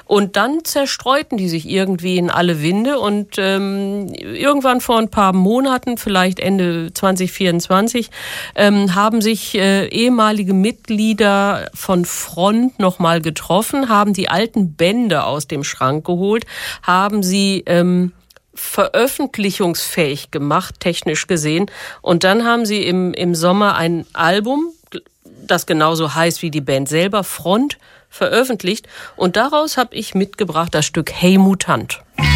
Und dann zerstreuten die sich irgendwie in alle Winde und irgendwann vor ein paar Monaten, vielleicht Ende 2024, haben sich ehemalige Mitglieder von Front nochmal getroffen, haben die alten Bände aus dem Schrank geholt, haben sie veröffentlichungsfähig gemacht, technisch gesehen. Und dann haben sie im Sommer ein Album, das genauso heißt wie die Band selber, Front, veröffentlicht. Und daraus habe ich mitgebracht das Stück Hey Mutant.